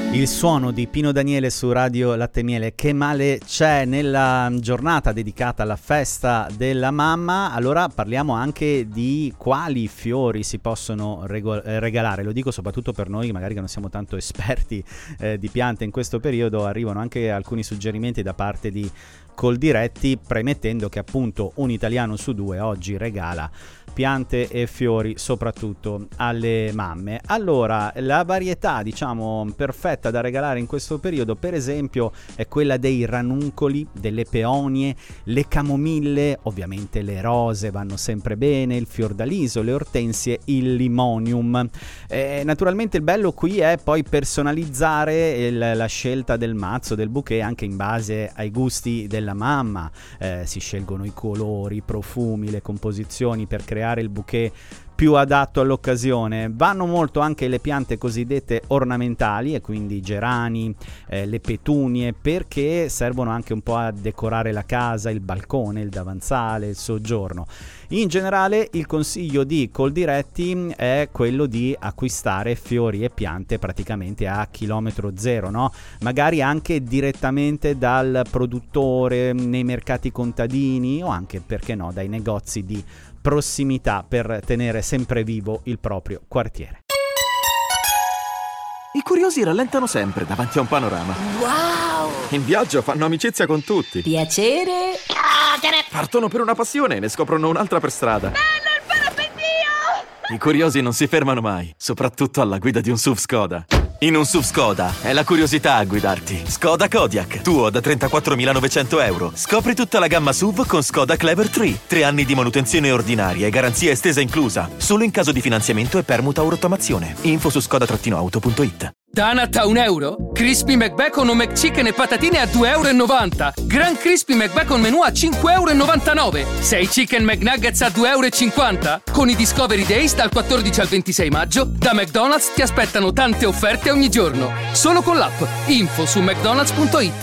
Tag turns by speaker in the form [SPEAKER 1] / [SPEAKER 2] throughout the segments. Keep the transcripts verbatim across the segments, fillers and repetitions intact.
[SPEAKER 1] Il suono di Pino Daniele su Radio Latte e Miele. Che male c'è nella giornata dedicata alla festa della mamma? Allora parliamo anche di quali fiori si possono rego- regalare. Lo dico soprattutto per noi magari che non siamo tanto esperti eh, di piante in questo periodo. Arrivano anche alcuni suggerimenti da parte di Coldiretti, premettendo che appunto un italiano su due oggi regala piante e fiori soprattutto alle mamme. Allora, la varietà diciamo perfetta da regalare in questo periodo per esempio è quella dei ranuncoli, delle peonie, le camomille, ovviamente le rose vanno sempre bene, il fiordaliso, le ortensie, il limonium. Eh, naturalmente il bello qui è poi personalizzare il, la scelta del mazzo, del bouquet anche in base ai gusti della mamma. Eh, si scelgono i colori, i profumi, le composizioni per creare il bouquet più adatto all'occasione. Vanno molto anche le piante cosiddette ornamentali e quindi i gerani, eh, le petunie, perché servono anche un po' a decorare la casa, il balcone, il davanzale, il soggiorno. In generale il consiglio di Coldiretti è quello di acquistare fiori e piante praticamente a chilometro zero, no? Magari anche direttamente dal produttore nei mercati contadini o anche, perché no, dai negozi di prossimità per tenere sempre vivo il proprio quartiere.
[SPEAKER 2] I curiosi rallentano sempre davanti a un panorama.
[SPEAKER 3] Wow!
[SPEAKER 2] In viaggio fanno amicizia con tutti.
[SPEAKER 3] Piacere.
[SPEAKER 2] Partono per una passione e ne scoprono un'altra per strada.
[SPEAKER 3] Bello il parapendio!
[SPEAKER 2] I curiosi non si fermano mai, soprattutto alla guida di un S U V Skoda. In un S U V Skoda è la curiosità a guidarti. Skoda Kodiaq, tuo da trentaquattromilanovecento euro. Scopri tutta la gamma S U V con Skoda Clever tre. Tre anni di manutenzione ordinaria e garanzia estesa inclusa. Solo in caso di finanziamento e permuta o rottamazione. Info su skoda auto punto it.
[SPEAKER 4] Donut a un euro? Crispy McBacon o McChicken e patatine a due e novanta euro. Gran Crispy McBacon menù a cinque e novantanove euro. sei Chicken McNuggets a due e cinquanta euro. Con i Discovery Days dal quattordici al ventisei maggio, da McDonald's ti aspettano tante offerte ogni giorno. Solo con l'app. Info su mcdonalds punto it.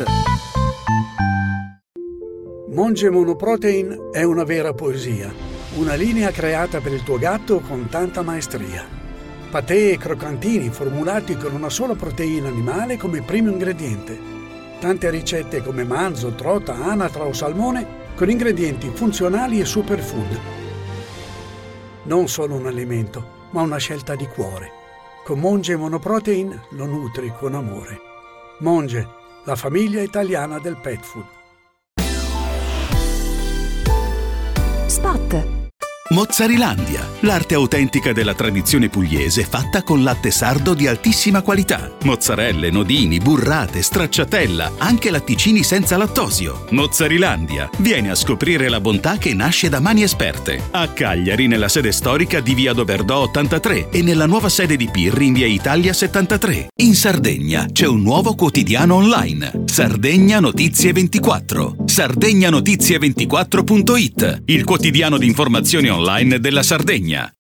[SPEAKER 5] Monge Monoprotein è una vera poesia. Una linea creata per il tuo gatto con tanta maestria. Patè e croccantini formulati con una sola proteina animale come primo ingrediente. Tante ricette come manzo, trota, anatra o salmone con ingredienti funzionali e superfood. Non solo un alimento, ma una scelta di cuore. Con Monge Monoprotein lo nutri con amore. Monge, la famiglia italiana del pet food.
[SPEAKER 3] Spot.
[SPEAKER 6] Mozzarilandia, l'arte autentica della tradizione pugliese fatta con latte sardo di altissima qualità. Mozzarelle, nodini, burrate, stracciatella, anche latticini senza lattosio. Mozzarilandia, vieni a scoprire la bontà che nasce da mani esperte. A Cagliari nella sede storica di Via Doberdò ottantatré e nella nuova sede di Pirri in Via Italia settantatré. In Sardegna c'è un nuovo quotidiano online, Sardegna Notizie ventiquattro. sardegna notizie ventiquattro punto it, il quotidiano di informazioni online della Sardegna.